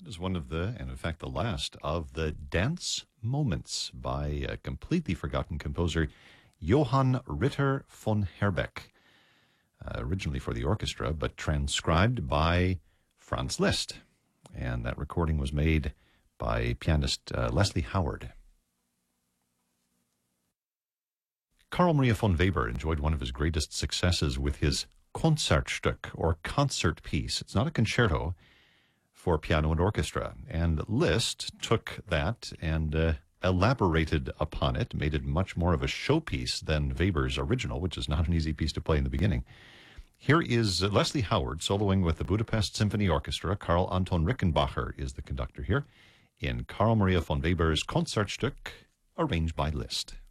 That is one of the, and in fact the last, of the dance moments by a completely forgotten composer, Johann Ritter von Herbeck. Originally for the orchestra, but transcribed by Franz Liszt. And that recording was made by pianist Leslie Howard. Carl Maria von Weber enjoyed one of his greatest successes with his Concertstück, or concert piece. It's not a concerto for piano and orchestra. And Liszt took that and elaborated upon it, made it much more of a showpiece than Weber's original, which is not an easy piece to play in the beginning. Here is Leslie Howard soloing with the Budapest Symphony Orchestra. Karl Anton Rickenbacher is the conductor here in Carl Maria von Weber's Concertstück, arranged by Liszt.